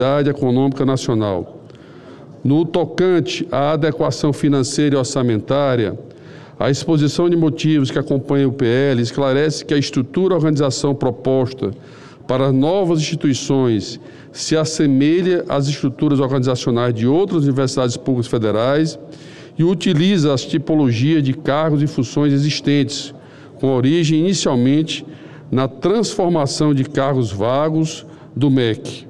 econômica nacional. No tocante à adequação financeira e orçamentária, a exposição de motivos que acompanha o PL esclarece que a estrutura e organização proposta para novas instituições se assemelha às estruturas organizacionais de outras universidades públicas federais e utiliza as tipologias de cargos e funções existentes, com origem inicialmente na transformação de cargos vagos do MEC.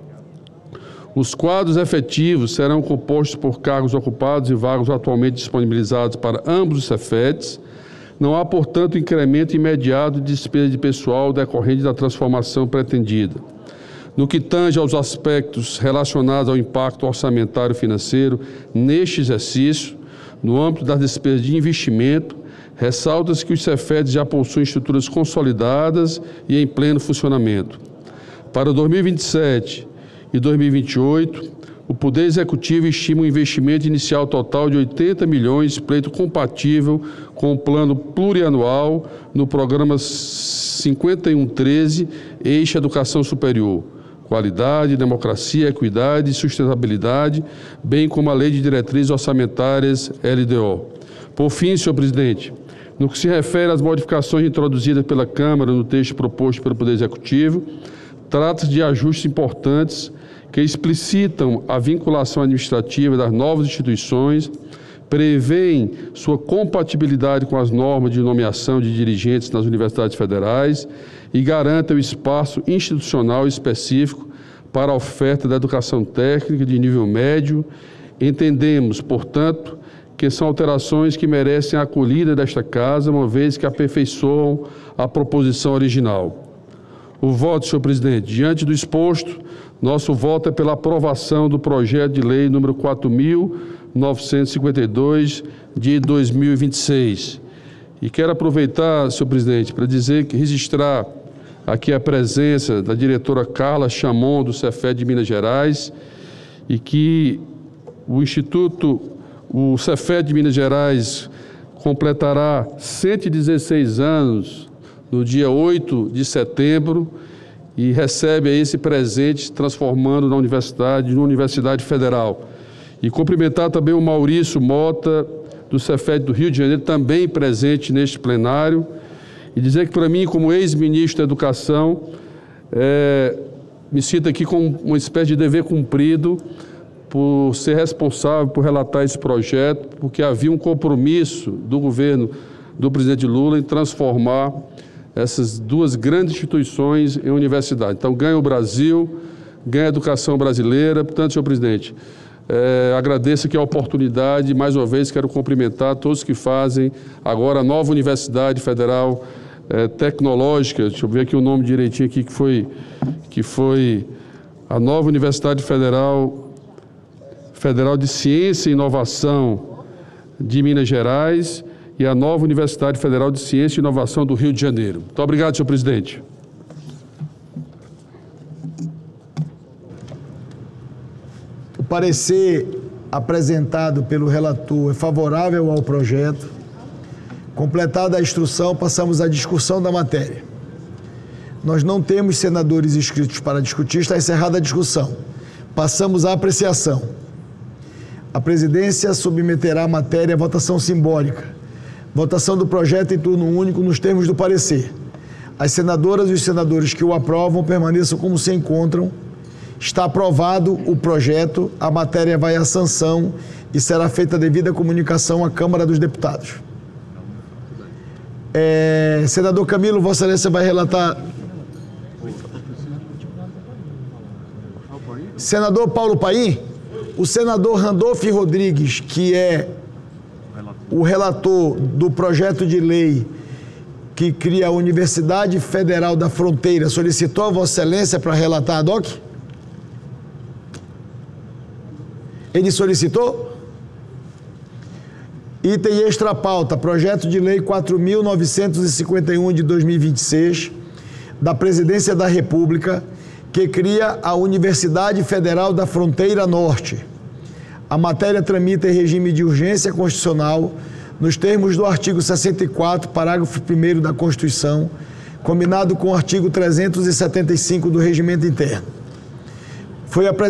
Os quadros efetivos serão compostos por cargos ocupados e vagas atualmente disponibilizados para ambos os Cefedes. Não há, portanto, incremento imediato de despesa de pessoal decorrente da transformação pretendida. No que tange aos aspectos relacionados ao impacto orçamentário financeiro neste exercício, no âmbito das despesas de investimento, ressalta-se que os Cefedes já possuem estruturas consolidadas e em pleno funcionamento. Para 2027 e 2028, o Poder Executivo estima um investimento inicial total de 80 milhões, pleito compatível com o plano plurianual no programa 5113, Eixo Educação Superior, Qualidade, Democracia, Equidade e Sustentabilidade, bem como a Lei de Diretrizes Orçamentárias, LDO. Por fim, senhor presidente, no que se refere às modificações introduzidas pela Câmara no texto proposto pelo Poder Executivo, trata-se de ajustes importantes que explicitam a vinculação administrativa das novas instituições, prevêem sua compatibilidade com as normas de nomeação de dirigentes nas universidades federais e garantem o espaço institucional específico para a oferta da educação técnica de nível médio. Entendemos, portanto, que são alterações que merecem a acolhida desta Casa, uma vez que aperfeiçoam a proposição original. O voto, senhor presidente. Diante do exposto, nosso voto é pela aprovação do projeto de lei número 4.952 de 2026. E quero aproveitar, senhor presidente, para dizer que registrar aqui a presença da diretora Carla Chamon, do Cefet de Minas Gerais, e que o Cefet de Minas Gerais completará 116 anos no dia 8 de setembro, e recebe aí esse presente, transformando na universidade, numa universidade federal. E cumprimentar também o Maurício Mota, do Cefet do Rio de Janeiro, também presente neste plenário, e dizer que, para mim, como ex-ministro da Educação, me sinto aqui com uma espécie de dever cumprido por ser responsável por relatar esse projeto, porque havia um compromisso do governo do presidente Lula em transformar essas duas grandes instituições em universidade. Então, ganha o Brasil, ganha a educação brasileira. Portanto, senhor presidente, agradeço aqui a oportunidade. Mais uma vez, quero cumprimentar todos que fazem agora a nova Universidade Federal Tecnológica. Deixa eu ver aqui o nome direitinho aqui, que foi a nova Universidade Federal de Ciência e Inovação de Minas Gerais e a nova Universidade Federal de Ciência e Inovação do Rio de Janeiro. Muito obrigado, senhor presidente. O parecer apresentado pelo relator é favorável ao projeto. Completada a instrução, passamos à discussão da matéria. Nós não temos senadores inscritos para discutir, está encerrada a discussão. Passamos à apreciação. A presidência submeterá a matéria à votação simbólica. Votação do projeto em turno único nos termos do parecer. As senadoras e os senadores que o aprovam permaneçam como se encontram. Está aprovado o projeto, a matéria vai à sanção e será feita a devida comunicação à Câmara dos Deputados. Senador Camilo, Vossa Excelência vai relatar. Senador Paulo Paim, o senador Randolfo Rodrigues, que é o relator do projeto de lei que cria a Universidade Federal da Fronteira, solicitou a Vossa Excelência para relatar a DOC? Ele solicitou? Item extra pauta, projeto de lei 4.951 de 2026, da Presidência da República, que cria a Universidade Federal da Fronteira Norte. A matéria tramita em regime de urgência constitucional, nos termos do artigo 64, parágrafo 1º da Constituição, combinado com o artigo 375 do Regimento Interno. foi apresentado